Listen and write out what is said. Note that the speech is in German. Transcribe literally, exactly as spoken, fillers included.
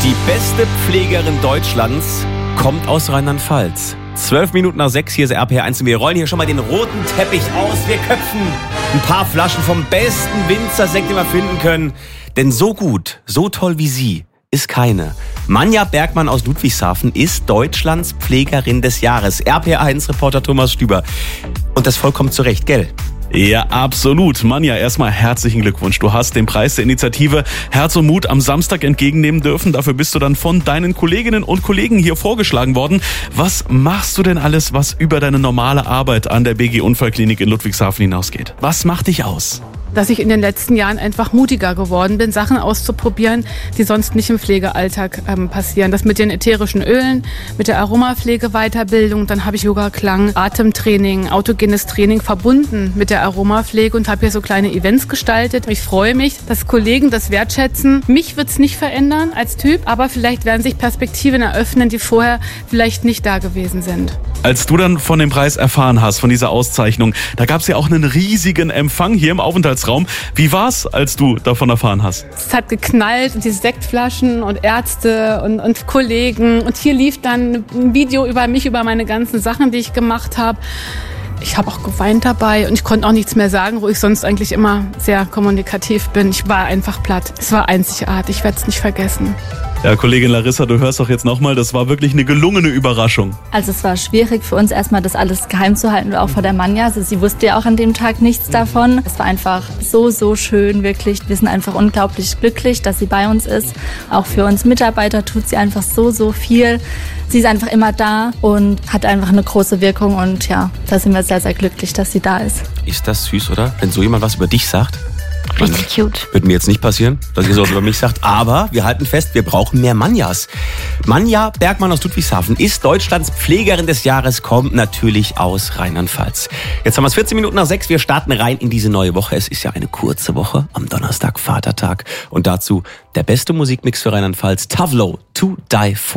Die beste Pflegerin Deutschlands kommt aus Rheinland-Pfalz. Zwölf Minuten nach sechs, hier ist R P R eins und wir rollen hier schon mal den roten Teppich aus. Wir köpfen ein paar Flaschen vom besten Winzersekt, den wir finden können. Denn so gut, so toll wie sie ist keine. Manja Bergmann aus Ludwigshafen ist Deutschlands Pflegerin des Jahres. R P R eins Reporter Thomas Stüber. Und das vollkommen zu Recht, gell? Ja, absolut. Manja, erstmal herzlichen Glückwunsch. Du hast den Preis der Initiative Herz und Mut am Samstag entgegennehmen dürfen. Dafür bist du dann von deinen Kolleginnen und Kollegen hier vorgeschlagen worden. Was machst du denn alles, was über deine normale Arbeit an der B G-Unfallklinik in Ludwigshafen hinausgeht? Was macht dich aus? Dass ich in den letzten Jahren einfach mutiger geworden bin, Sachen auszuprobieren, die sonst nicht im Pflegealltag ähm, passieren. Das mit den ätherischen Ölen, mit der Aromapflege-Weiterbildung, dann habe ich Yoga, Klang, Atemtraining, autogenes Training verbunden mit der Aromapflege und habe hier so kleine Events gestaltet. Ich freue mich, dass Kollegen das wertschätzen. Mich wird es nicht verändern als Typ, aber vielleicht werden sich Perspektiven eröffnen, die vorher vielleicht nicht da gewesen sind. Als du dann von dem Preis erfahren hast, von dieser Auszeichnung, da gab es ja auch einen riesigen Empfang hier im Aufenthaltsraum. Wie war's, als du davon erfahren hast? Es hat geknallt und die Sektflaschen und Ärzte und, und Kollegen. Und hier lief dann ein Video über mich, über meine ganzen Sachen, die ich gemacht habe. Ich habe auch geweint dabei und ich konnte auch nichts mehr sagen, wo ich sonst eigentlich immer sehr kommunikativ bin. Ich war einfach platt. Es war einzigartig, ich werde es nicht vergessen. Ja, Kollegin Larissa, du hörst doch jetzt nochmal, das war wirklich eine gelungene Überraschung. Also es war schwierig für uns erstmal, das alles geheim zu halten, auch vor der Manja. Also sie wusste ja auch an dem Tag nichts davon. Es war einfach so, so schön, wirklich. Wir sind einfach unglaublich glücklich, dass sie bei uns ist. Auch für uns Mitarbeiter tut sie einfach so, so viel. Sie ist einfach immer da und hat einfach eine große Wirkung und ja, da sind wir sehr, sehr glücklich, dass sie da ist. Ist das süß, oder? Wenn so jemand was über dich sagt? Richtig cute. Wird mir jetzt nicht passieren, dass ihr so über mich sagt, aber wir halten fest, wir brauchen mehr Manjas. Manja Bergmann aus Ludwigshafen ist Deutschlands Pflegerin des Jahres, kommt natürlich aus Rheinland-Pfalz. Jetzt haben wir es vierzehn Minuten nach sechs, wir starten rein in diese neue Woche. Es ist ja eine kurze Woche, am Donnerstag Vatertag und dazu der beste Musikmix für Rheinland-Pfalz, Tavlo, To Die For.